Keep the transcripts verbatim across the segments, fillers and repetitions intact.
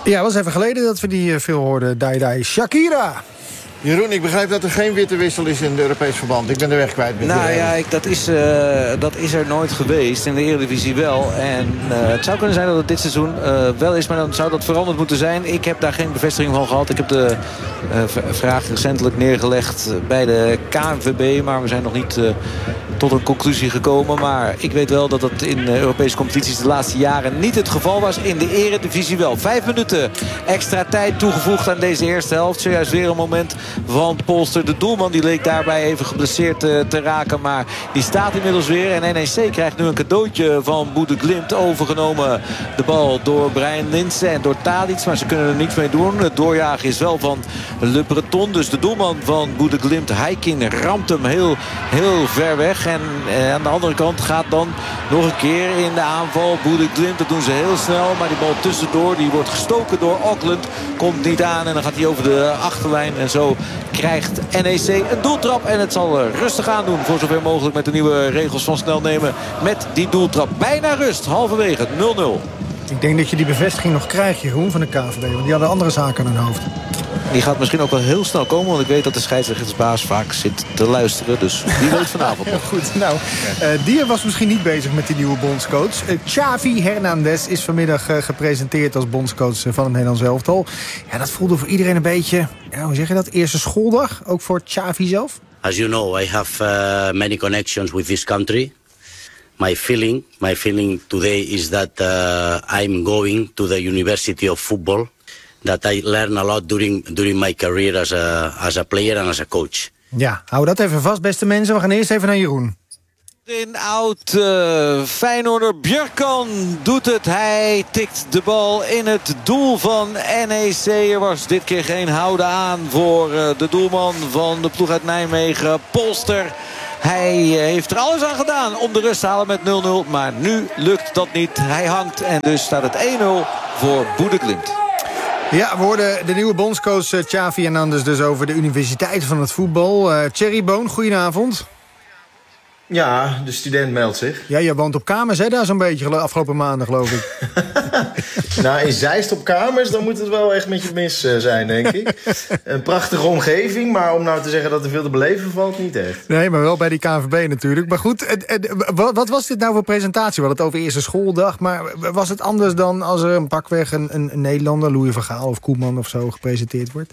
Ja, was even geleden dat we die uh, veel hoorden. Dai Dai Shakira. Jeroen, ik begrijp dat er geen witte wissel is in het Europees verband. Ik ben de weg kwijt. Met nou ja, ik, dat, is, uh, dat is er nooit geweest. In de Eredivisie wel. En uh, het zou kunnen zijn dat het dit seizoen uh, wel is. Maar dan zou dat veranderd moeten zijn. Ik heb daar geen bevestiging van gehad. Ik heb de uh, vraag recentelijk neergelegd bij de K N V B. Maar we zijn nog niet uh, tot een conclusie gekomen. Maar ik weet wel dat dat in uh, Europese competities de laatste jaren niet het geval was. In de Eredivisie wel. Vijf minuten extra tijd toegevoegd aan deze eerste helft. Zojuist weer een moment van Polster. De doelman die leek daarbij even geblesseerd te, te raken. Maar die staat inmiddels weer. En N E C krijgt nu een cadeautje van Boedeglimt. Overgenomen de bal door Brian Linssen en door Tadic. Maar ze kunnen er niets mee doen. Het doorjagen is wel van Le Breton. Dus de doelman van Boedeglimt, Heiking, ramt hem heel, heel ver weg. En eh, aan de andere kant gaat dan nog een keer in de aanval Boedeglimt. Dat doen ze heel snel. Maar die bal tussendoor, die wordt gestoken door Auckland. Komt niet aan en dan gaat hij over de achterlijn. En zo krijgt N E C een doeltrap. En het zal rustig aandoen voor zover mogelijk met de nieuwe regels van snel nemen. Met die doeltrap. Bijna rust. Halverwege nul nul. Ik denk dat je die bevestiging nog krijgt, Jeroen, van de K N V B. Want die hadden andere zaken aan hun hoofd. Die gaat misschien ook wel heel snel komen. Want ik weet dat de scheidsrechtersbaas vaak zit te luisteren. Dus die weet vanavond nog. Goed, nou, uh, die was misschien niet bezig met die nieuwe bondscoach. Uh, Xavi Hernandez is vanmiddag uh, gepresenteerd als bondscoach van het Nederlands elftal. Ja, dat voelde voor iedereen een beetje, ja, hoe zeg je dat, eerste schooldag. Ook voor Xavi zelf. As you know, I have uh, many connections with this country. My feeling, my feeling today is that uh, I'm going to the University of Football. That I learn a lot during during my career as a as a player and as a coach. Ja, hou dat even vast, beste mensen. We gaan eerst even naar Jeroen. In oud uh, Feyenoorder Björkan doet het. Hij tikt de bal in het doel van N E C. Er was dit keer geen houden aan voor uh, de doelman van de ploeg uit Nijmegen, Polster. Hij heeft er alles aan gedaan om de rust te halen met nul nul. Maar nu lukt dat niet. Hij hangt en dus staat het één nul voor Boedeglimt. Ja, we hoorden de nieuwe bondscoach uh, Xavi Hernandez dus over de universiteit van het voetbal. Uh, Thierry Boon, goedenavond. Ja, de student meldt zich. Ja, jij woont op kamers, hè, daar zo'n beetje afgelopen maanden, geloof ik. Nou, in Zeist op kamers, dan moet het wel echt met je mis uh, zijn, denk ik. Een prachtige omgeving, maar om nou te zeggen dat er veel te beleven valt, niet echt. Nee, maar wel bij die K N V B natuurlijk. Maar goed, het, het, wat was dit nou voor presentatie? We hadden het over eerste schooldag, maar was het anders dan als er een pakweg een, een, een Nederlander, Louis van Gaal of Koeman of zo, gepresenteerd wordt?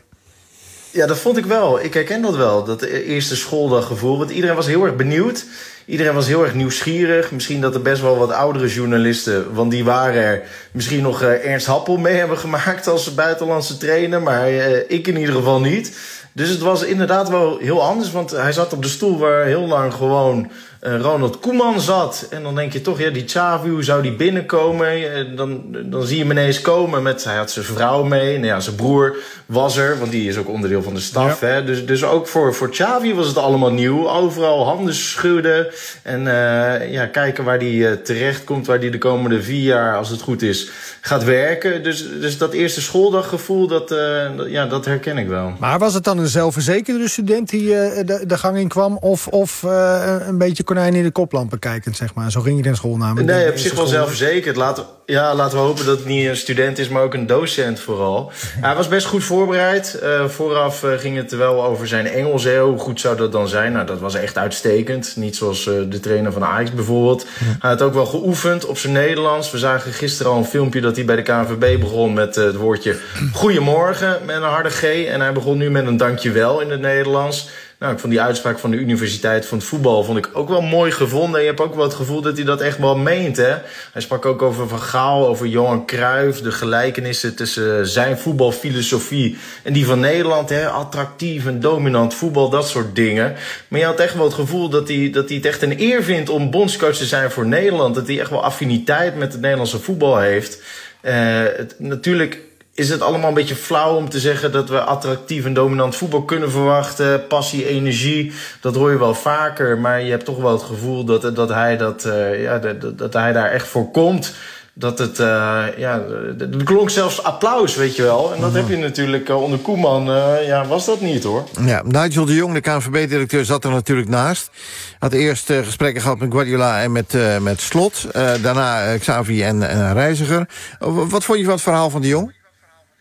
Ja, dat vond ik wel. Ik herken dat wel, dat eerste schooldaggevoel. Want iedereen was heel erg benieuwd. Iedereen was heel erg nieuwsgierig. Misschien dat er best wel wat oudere journalisten, want die waren er, misschien nog uh, Ernst Happel mee hebben gemaakt als buitenlandse trainer. Maar uh, ik in ieder geval niet. Dus het was inderdaad wel heel anders. Want hij zat op de stoel waar heel lang gewoon uh, Ronald Koeman zat. En dan denk je toch, ja, die Xavi, hoe zou die binnenkomen? Uh, dan, dan zie je hem ineens komen met, hij had zijn vrouw mee. Nou ja, zijn broer was er, want die is ook onderdeel van de staf. Ja. Hè? Dus, dus ook voor, voor Xavi was het allemaal nieuw. Overal handen schudden. En uh, ja, kijken waar die uh, terecht komt, waar die de komende vier jaar, als het goed is, gaat werken. Dus, dus dat eerste schooldaggevoel, dat, uh, dat, ja, dat herken ik wel. Maar was het dan een zelfverzekerde student die uh, de, de gang in kwam? Of, of uh, een beetje konijn in de koplampen kijkend, zeg maar? Zo ging je naar school namelijk. Nee, op zich wel zelfverzekerd. Laten, ja, laten we hopen dat het niet een student is, maar ook een docent vooral. Hij was best goed voorbereid. Uh, vooraf uh, ging het wel over zijn Engels. Hè. Hoe goed zou dat dan zijn? Nou, dat was echt uitstekend. Niet zoals uh, de trainer van Ajax bijvoorbeeld. Ja. Hij had ook wel geoefend op zijn Nederlands. We zagen gisteren al een filmpje dat hij bij de K N V B begon met uh, het woordje goedemorgen met een harde G. En hij begon nu met een dankjewel in het Nederlands. Nou, ik vond die uitspraak van de Universiteit van het Voetbal vond ik ook wel mooi gevonden. En je hebt ook wel het gevoel dat hij dat echt wel meent, hè. Hij sprak ook over Van Gaal, over Johan Cruijff, de gelijkenissen tussen zijn voetbalfilosofie en die van Nederland, hè. Attractief en dominant voetbal, dat soort dingen. Maar je had echt wel het gevoel dat hij, dat hij het echt een eer vindt om bondscoach te zijn voor Nederland. Dat hij echt wel affiniteit met het Nederlandse voetbal heeft. Uh, het, natuurlijk is het allemaal een beetje flauw om te zeggen dat we attractief en dominant voetbal kunnen verwachten. Passie, energie, dat hoor je wel vaker. Maar je hebt toch wel het gevoel dat, dat, hij, dat, uh, ja, dat, dat hij daar echt voor komt. Dat het, uh, ja, er klonk zelfs applaus, weet je wel. En dat heb je natuurlijk uh, onder Koeman, uh, ja, was dat niet, hoor. Ja, Nigel de Jong, de K N V B-directeur, zat er natuurlijk naast. Had eerst uh, gesprekken gehad met Guardiola en met, uh, met Slot. Uh, daarna uh, Xavi en, en Reiziger. Uh, wat vond je van het verhaal van de Jong?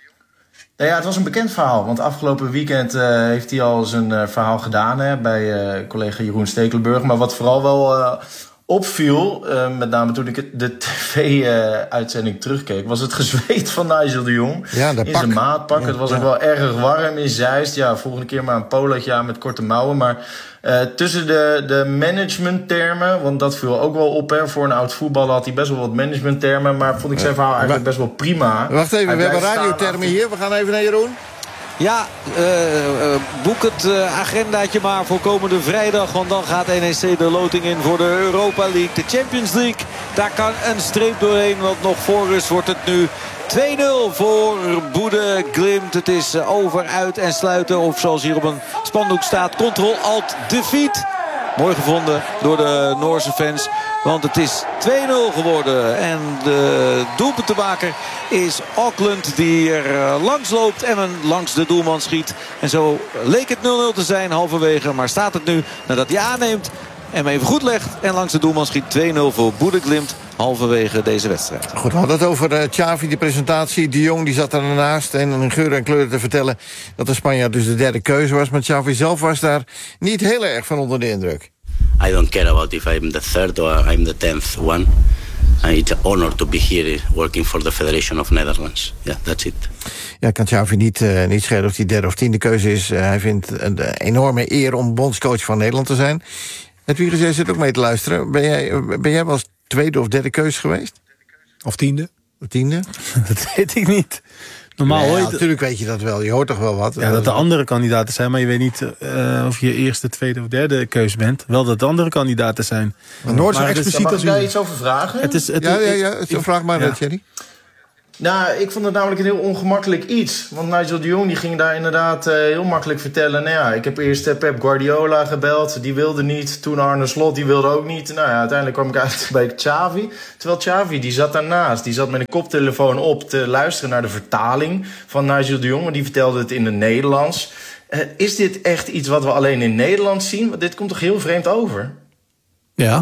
Nou ja, het was een bekend verhaal. Want afgelopen weekend uh, heeft hij al zijn uh, verhaal gedaan hè, bij uh, collega Jeroen Stekelenburg. Maar wat vooral wel uh, opviel, uh, met name toen ik de tv-uitzending uh, terugkeek, was het gezweet van Nigel de Jong. Ja, de in pak. zijn maatpak. Ja, het was ja. ook wel erg warm in Zeist. Ja, volgende keer maar een polootje aan met korte mouwen. Maar uh, tussen de, de managementtermen, want dat viel ook wel op. Hè, voor een oud voetballer had hij best wel wat managementtermen. Maar vond ik zijn verhaal eigenlijk best wel prima. Wacht even, Hij we hebben blijft radiotermen staan hier. We gaan even naar Jeroen. Ja, uh, uh, boek het uh, agendaatje maar voor komende vrijdag. Want dan gaat N E C de loting in voor de Europa League. De Champions League, daar kan een streep doorheen. Want nog voor rust wordt het nu twee nul voor Boede Glimt. Het is uh, over, uit en sluiten. Of zoals hier op een spandoek staat, Control-Alt-Defeat. Mooi gevonden door de Noorse fans. Want het is twee nul geworden. En de doelpuntenmaker is Auckland die er langs loopt en langs de doelman schiet. En zo leek het nul nul te zijn halverwege. Maar staat het nu nadat hij aanneemt en hem even goed legt. En langs de doelman schiet twee nul voor Boede Glimt halverwege deze wedstrijd. Goed, we hadden het over uh, Xavi, die presentatie. De Jong die zat er ernaast en in geur en kleur te vertellen dat de Spanjaard dus de derde keuze was. Maar Xavi zelf was daar niet heel erg van onder de indruk. I don't care about if I'm the third or I'm the tenth one. Uh, it's an honor to be here working for the Federation of Netherlands. Yeah, that's it. Ja, kan Xavi niet, uh, niet schelen of hij derde of tiende keuze is. Uh, hij vindt een enorme eer om bondscoach van Nederland te zijn. Hedwiges, jij zit ook mee te luisteren. Ben jij, ben jij wel eens tweede of derde keuze geweest? Of tiende? Of tiende? Dat weet ik niet. Normaal Nee, hoor ja, je... natuurlijk weet je dat wel. Je hoort toch wel wat. Ja, dat de andere kandidaten zijn, maar je weet niet uh, of je eerste, tweede of derde keus bent. Wel dat de andere kandidaten zijn. Maar Noord zo Maar het is- expliciet Mag als ik daar u. iets over vragen? Het is, het, Ja, ja, het- ja. Zo vraag maar, ja. Thierry. Nou, ik vond het namelijk een heel ongemakkelijk iets. Want Nigel de Jong die ging daar inderdaad uh, heel makkelijk vertellen. Nou ja, ik heb eerst uh, Pep Guardiola gebeld. Die wilde niet. Toen Arne Slot, die wilde ook niet. Nou ja, uiteindelijk kwam ik uit bij Xavi. Terwijl Xavi, die zat daarnaast. Die zat met een koptelefoon op te luisteren naar de vertaling van Nigel de Jong. Want die vertelde het in het Nederlands. Uh, is dit echt iets wat we alleen in Nederland zien? Want dit komt toch heel vreemd over? Ja.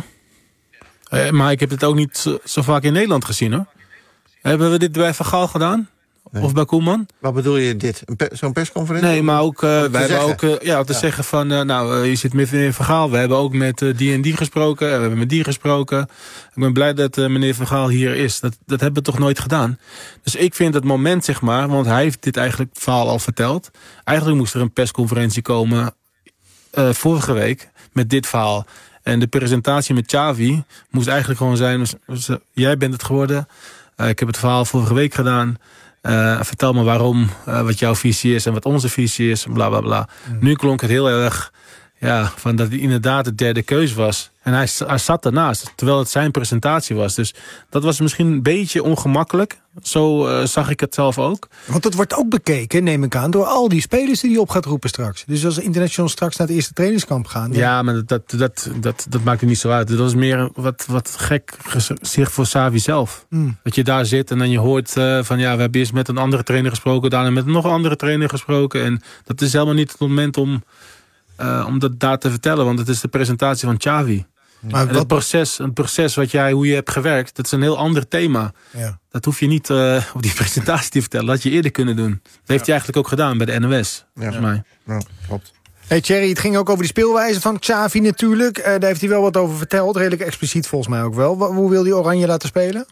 Uh, maar ik heb het ook niet zo, zo vaak in Nederland gezien, hoor. Hebben we dit bij Van Gaal gedaan? Nee. Of bij Koeman? Wat bedoel je dit? Een pe- Zo'n persconferentie? Nee, maar ook, uh, wij hebben zeggen. ook uh, ja, te Ja. zeggen van, uh, nou, uh, je zit midden in een verhaal. We hebben ook met uh, die en die gesproken. En we hebben met die gesproken. Ik ben blij dat uh, meneer Van Gaal hier is. Dat, dat hebben we toch nooit gedaan. Dus ik vind het moment, zeg maar, want hij heeft dit eigenlijk verhaal al verteld. Eigenlijk moest er een persconferentie komen uh, vorige week met dit verhaal. En de presentatie met Xavi moest eigenlijk gewoon zijn, dus, dus, uh, jij bent het geworden. Uh, ik heb het verhaal vorige week gedaan. Uh, vertel me waarom, uh, wat jouw visie is en wat onze visie is, bla bla bla. Mm. Nu klonk het heel erg, ja, van dat hij inderdaad de derde keus was. En hij, hij zat ernaast, terwijl het zijn presentatie was. Dus dat was misschien een beetje ongemakkelijk. Zo uh, zag ik het zelf ook. Want dat wordt ook bekeken, neem ik aan, door al die spelers die hij op gaat roepen straks. Dus als International straks naar het eerste trainingskamp gaan. Dan... Ja, maar dat, dat, dat, dat, dat maakt er niet zo uit. Dat was meer wat, wat gek gezicht voor Xavi zelf. Mm. Dat je daar zit en dan je hoort uh, van ja, we hebben eerst met een andere trainer gesproken, daarna met nog een andere trainer gesproken. En dat is helemaal niet het moment om, uh, om dat daar te vertellen, want het is de presentatie van Xavi. Maar En wat... het proces, het proces wat jij, hoe je hebt gewerkt, dat is een heel ander thema. ja. Dat hoef je niet uh, op die presentatie te vertellen. Dat had je eerder kunnen doen. Dat heeft hij eigenlijk ook gedaan bij de N O S, volgens mij. Ja, klopt. Hey Thierry, het ging ook over die speelwijze van Xavi natuurlijk. Uh, daar heeft hij wel wat over verteld, redelijk expliciet volgens mij ook wel. Hoe wil hij Oranje laten spelen?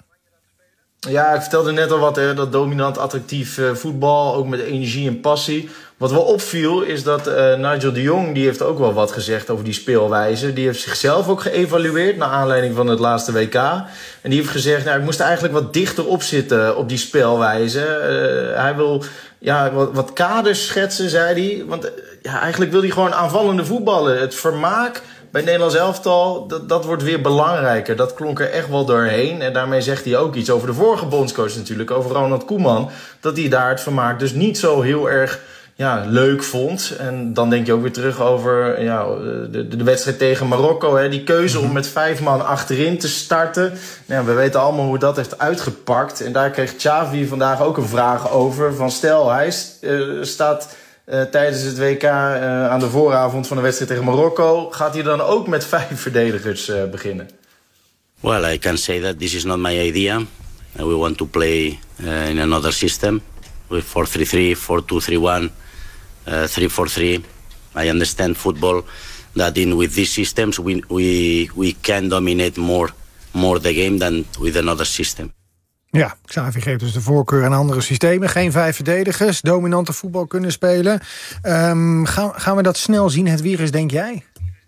Ja, ik vertelde net al wat, hè, dat dominant attractief uh, voetbal, ook met energie en passie. Wat wel opviel is dat uh, Nigel de Jong, die heeft ook wel wat gezegd over die speelwijze. Die heeft zichzelf ook geëvalueerd naar aanleiding van het laatste W K. En die heeft gezegd, nou, ik moest er eigenlijk wat dichter op zitten op die speelwijze. Uh, hij wil ja, wat, wat kaders schetsen, zei hij. Want uh, ja, eigenlijk wil hij gewoon aanvallende voetballen. Het vermaak bij het Nederlands elftal, dat, dat wordt weer belangrijker. Dat klonk er echt wel doorheen. En daarmee zegt hij ook iets over de vorige bondscoach natuurlijk, over Ronald Koeman. Dat hij daar het vermaak dus niet zo heel erg ja, leuk vond. En dan denk je ook weer terug over ja, de, de wedstrijd tegen Marokko. Hè, die keuze om met vijf man achterin te starten. Nou, we weten allemaal hoe dat heeft uitgepakt. En daar kreeg Xavi vandaag ook een vraag over. Van stel, hij uh, staat uh, tijdens het W K uh, aan de vooravond van de wedstrijd tegen Marokko. Gaat hij dan ook met vijf verdedigers uh, beginnen? Well, I can say that this is not my idea. We want to play uh, in another system. with four three three, four two three one, uh, three four three. I understand football that in with these systems we we we can dominate more more the game than with another system. Ja, Xavi geeft dus de voorkeur aan andere systemen. Geen vijf verdedigers, dominante voetbal kunnen spelen. Um, gaan, gaan we dat snel zien, het virus, denk jij?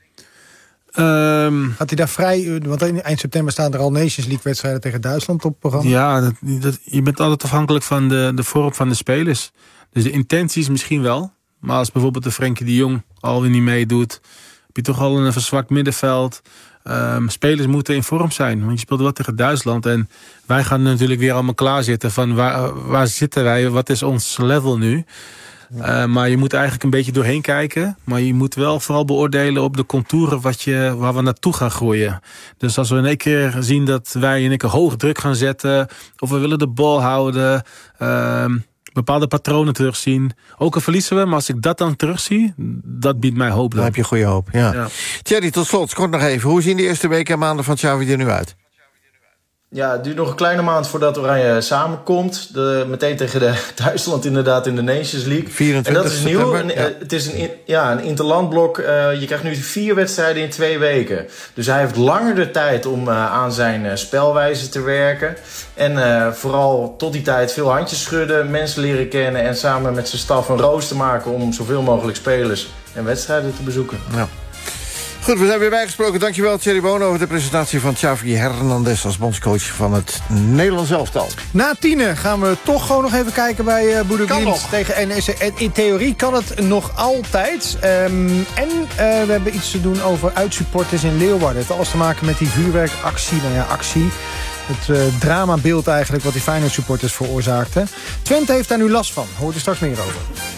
Um, Gaat hij daar vrij... Want eind september staan er al Nations League wedstrijden tegen Duitsland op programma. Ja, dat, dat, je bent altijd afhankelijk van de, de vorm van de spelers. Dus de intenties misschien wel. Maar als bijvoorbeeld de Frenkie de Jong alweer niet meedoet, heb je toch al een verzwakt middenveld. Um, spelers moeten in vorm zijn. Want je speelt wel tegen Duitsland. En wij gaan natuurlijk weer allemaal klaarzitten van waar, waar zitten wij? Wat is ons level nu? Uh, maar je moet eigenlijk een beetje doorheen kijken. Maar je moet wel vooral beoordelen op de contouren wat je, waar we naartoe gaan groeien. Dus als we in één keer zien dat wij in één keer hoog druk gaan zetten, of we willen de bal houden, uh, bepaalde patronen terugzien. Ook al verliezen we, maar als ik dat dan terugzie, dat biedt mij hoop. Dan, dan heb je goede hoop, ja. ja. Thierry, tot slot, kort nog even. Hoe zien de eerste weken en maanden van Xavi er nu uit? Ja, het duurt nog een kleine maand voordat Oranje samenkomt. De, meteen tegen de Duitsland inderdaad in de Nations League. vierentwintig en dat is nieuw. Een, ja. Het is een, ja, een interlandblok. Uh, je krijgt nu vier wedstrijden in twee weken. Dus hij heeft langer de tijd om uh, aan zijn uh, spelwijze te werken. En uh, vooral tot die tijd veel handjes schudden, mensen leren kennen en samen met zijn staf een rooster maken om zoveel mogelijk spelers en wedstrijden te bezoeken. Ja. Goed, we zijn weer bijgesproken. Dankjewel Thierry Boon over de presentatie van Xavi Hernandez als bondscoach van het Nederlands elftal. Na tienen gaan we toch gewoon nog even kijken bij uh, Boedeglimt tegen N E C. En in theorie kan het nog altijd. Um, en uh, we hebben iets te doen over uitsupporters in Leeuwarden. Het heeft alles te maken met die vuurwerkactie. Nou ja, actie. Het uh, dramabeeld eigenlijk wat die Feyenoord supporters veroorzaakten. Twente heeft daar nu last van. Hoort er straks meer over.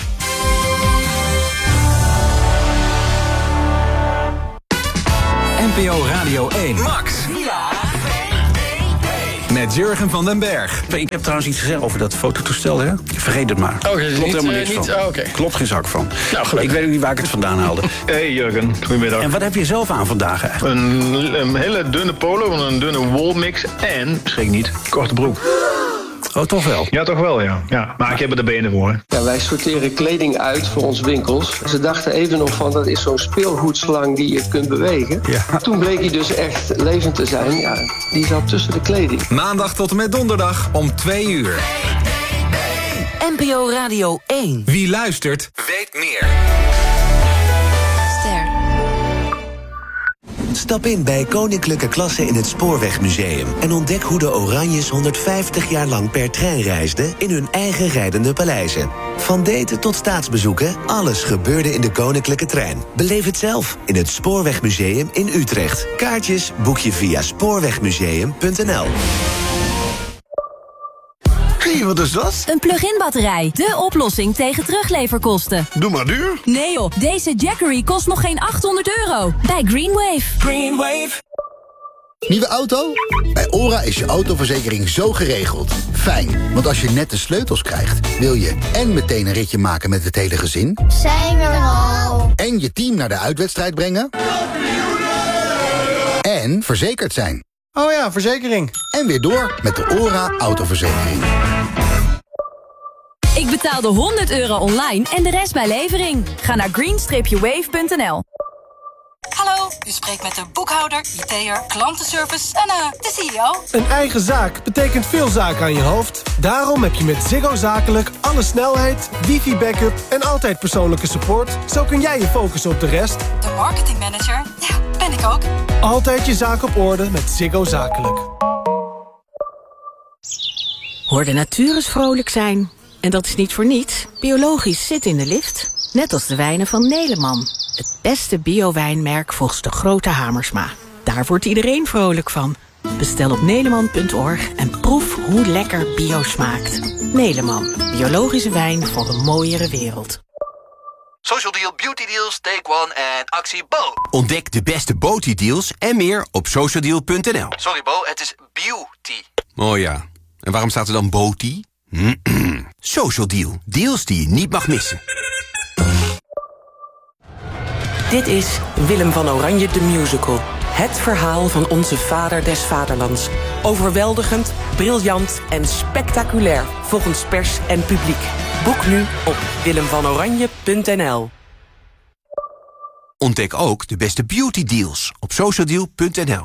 N P O Radio één. Max. Met Jurgen van den Berg. Ik heb trouwens iets gezegd over dat fototoestel, hè? Vergeet het maar. Oh, okay, Klopt niet, helemaal uh, niks niet, van. Oh, okay. Klopt geen zak van. Nou, ik weet ook niet waar ik het vandaan haalde. Hey Jurgen, goedemiddag. En wat heb je zelf aan vandaag eigenlijk? Een, een hele dunne polo, een dunne woolmix en, schrik niet, korte broek. Oh, toch wel? Ja, toch wel, ja. ja maar ik heb er de benen voor. Hè. Ja, wij sorteren kleding uit voor onze winkels. Ze dachten even nog van, dat is zo'n speelgoedslang die je kunt bewegen. Ja. Toen bleek hij dus echt levend te zijn. Ja, die zat tussen de kleding. Maandag tot en met donderdag om twee uur. N P O Radio één. Wie luistert, weet meer. Ster. Stap in bij Koninklijke Klasse in het Spoorwegmuseum en ontdek hoe de Oranjes honderdvijftig jaar lang per trein reisden in hun eigen rijdende paleizen. Van daten tot staatsbezoeken, alles gebeurde in de Koninklijke Trein. Beleef het zelf in het Spoorwegmuseum in Utrecht. Kaartjes boek je via spoorwegmuseum punt n l. Hé, wat is dat? Een plug-in batterij. De oplossing tegen terugleverkosten. Doe maar duur. Nee joh, deze Jackery kost nog geen achthonderd euro. Bij Greenwave. Greenwave. Nieuwe auto? Bij OHRA is je autoverzekering zo geregeld. Fijn, want als je net de sleutels krijgt, wil je en meteen een ritje maken met het hele gezin. Zijn we er al? En je team naar de uitwedstrijd brengen. En verzekerd zijn. Oh ja, verzekering. En weer door met de OHRA autoverzekering. Ik betaalde honderd euro online en de rest bij levering. Ga naar green wave punt n l. Hallo, u spreekt met de boekhouder, I T'er, klantenservice en uh, de C E O. Een eigen zaak betekent veel zaken aan je hoofd. Daarom heb je met Ziggo Zakelijk alle snelheid, wifi-backup en altijd persoonlijke support. Zo kun jij je focussen op de rest. De marketingmanager, ja, ben ik ook. Altijd je zaak op orde met Ziggo Zakelijk. Hoor de natuur eens vrolijk zijn. En dat is niet voor niets. Biologisch zit in de lift. Net als de wijnen van Neleman. Het beste bio-wijnmerk volgens de grote Hamersma. Daar wordt iedereen vrolijk van. Bestel op neleman punt org en proef hoe lekker bio smaakt. Neleman, biologische wijn voor een mooiere wereld. Social Deal, Beauty Deals, Take One en actie Bo. Ontdek de beste beauty deals en meer op social deal punt n l. Sorry Bo, het is beauty. Oh ja, en waarom staat er dan beauty? Social Deal, deals die je niet mag missen. Dit is Willem van Oranje de Musical. Het verhaal van onze vader des vaderlands. Overweldigend, briljant en spectaculair volgens pers en publiek. Boek nu op willem van oranje punt n l. Ontdek ook de beste beauty deals op socialdeal punt n l.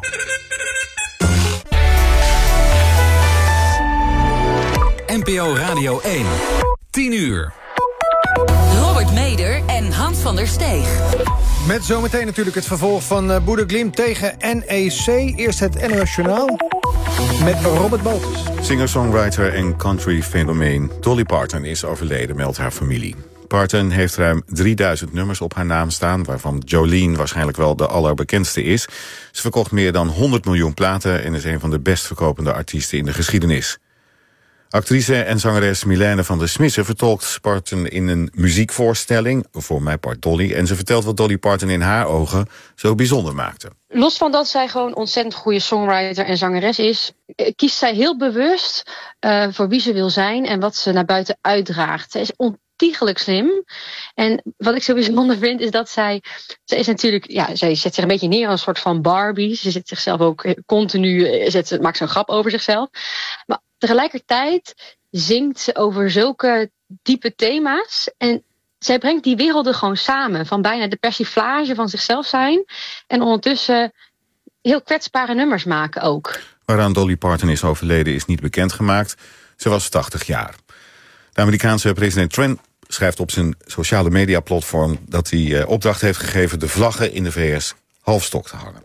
N P O Radio één. tien uur. Robert Meder en Hans van der Steeg. Met zometeen natuurlijk het vervolg van uh, Boede Glimt tegen N E C. Eerst het N O S Journaal met Robert Baltus. Singer-songwriter en country-fenomeen Dolly Parton is overleden, meldt haar familie. Parton heeft ruim drieduizend nummers op haar naam staan, waarvan Jolene waarschijnlijk wel de allerbekendste is. Ze verkocht meer dan honderd miljoen platen en is een van de best verkopende artiesten in de geschiedenis. Actrice en zangeres Milène van der Smissen vertolkt Parton in een muziekvoorstelling, Voor mijn part Dolly, en ze vertelt wat Dolly Parton in haar ogen zo bijzonder maakte. Los van dat zij gewoon ontzettend goede songwriter en zangeres is, kiest zij heel bewust uh, voor wie ze wil zijn en wat ze naar buiten uitdraagt. Zij is ontiegelijk slim. En wat ik zo bijzonder vind is dat zij, zij is natuurlijk, ja, zij zet zich een beetje neer als een soort van Barbie. Ze zet zichzelf ook continu, zet, maakt zo'n grap over zichzelf. Maar tegelijkertijd zingt ze over zulke diepe thema's. En zij brengt die werelden gewoon samen. Van bijna de persiflage van zichzelf zijn. En ondertussen heel kwetsbare nummers maken ook. Waaraan Dolly Parton is overleden is niet bekendgemaakt. Ze was tachtig jaar. De Amerikaanse president Trump schrijft op zijn sociale media platform dat hij opdracht heeft gegeven de vlaggen in de V S halfstok te hangen.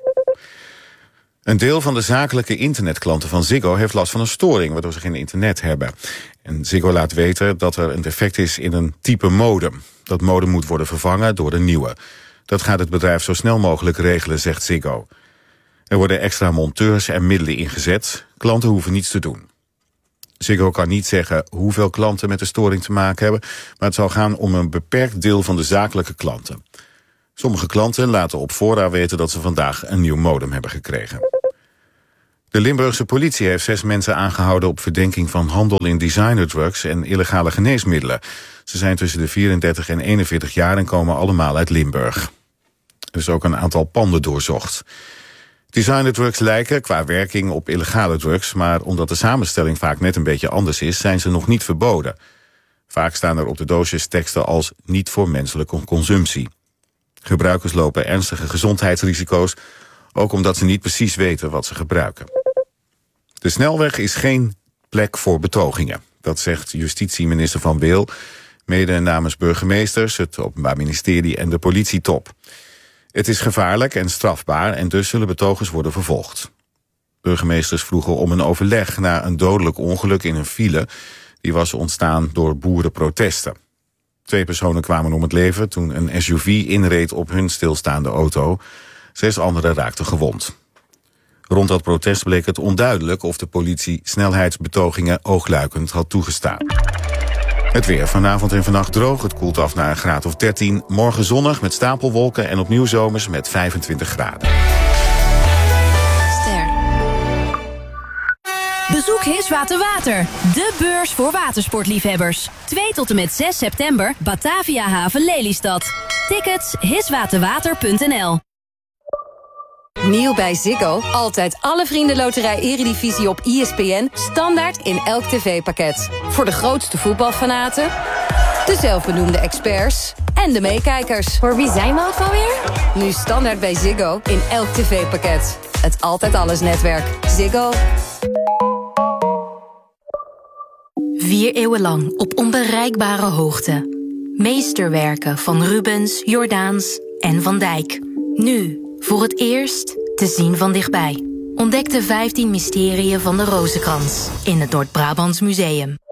Een deel van de zakelijke internetklanten van Ziggo heeft last van een storing, waardoor ze geen internet hebben. En Ziggo laat weten dat er een defect is in een type modem. Dat modem moet worden vervangen door een nieuwe. Dat gaat het bedrijf zo snel mogelijk regelen, zegt Ziggo. Er worden extra monteurs en middelen ingezet. Klanten hoeven niets te doen. Ziggo kan niet zeggen hoeveel klanten met de storing te maken hebben, maar het zal gaan om een beperkt deel van de zakelijke klanten. Sommige klanten laten op voorraad weten dat ze vandaag een nieuw modem hebben gekregen. De Limburgse politie heeft zes mensen aangehouden op verdenking van handel in designerdrugs en illegale geneesmiddelen. Ze zijn tussen de vierendertig en eenenveertig jaar en komen allemaal uit Limburg. Er is ook een aantal panden doorzocht. Designerdrugs lijken qua werking op illegale drugs, maar omdat de samenstelling vaak net een beetje anders is, zijn ze nog niet verboden. Vaak staan er op de doosjes teksten als niet voor menselijke consumptie. Gebruikers lopen ernstige gezondheidsrisico's, ook omdat ze niet precies weten wat ze gebruiken. De snelweg is geen plek voor betogingen. Dat zegt justitieminister Van Weel, mede namens burgemeesters, het Openbaar Ministerie en de politietop. Het is gevaarlijk en strafbaar en dus zullen betogers worden vervolgd. Burgemeesters vroegen om een overleg na een dodelijk ongeluk in een file. Die was ontstaan door boerenprotesten. Twee personen kwamen om het leven toen een S U V inreed op hun stilstaande auto. Zes anderen raakten gewond. Rond dat protest bleek het onduidelijk of de politie snelheidsbetogingen oogluikend had toegestaan. Het weer vanavond en vannacht droog. Het koelt af naar een graad of dertien. Morgen zonnig met stapelwolken en opnieuw zomers met vijfentwintig graden. Ster. Bezoek Hiswater Water, de beurs voor watersportliefhebbers. twee tot en met zes september, Batavia Haven Lelystad. Tickets hiswaterwater punt n l. Nieuw bij Ziggo. Altijd alle vriendenloterij Eredivisie op I S P N. Standaard in elk tv-pakket. Voor de grootste voetbalfanaten, de zelfbenoemde experts en de meekijkers. Voor wie zijn we ook alweer? Nu standaard bij Ziggo in elk tv-pakket. Het Altijd Alles netwerk. Ziggo. Vier eeuwen lang op onbereikbare hoogte. Meesterwerken van Rubens, Jordaens en Van Dijk. Nu, voor het eerst, te zien van dichtbij. Ontdek de vijftien mysterieën van de Rozenkrans in het Noord-Brabants Museum.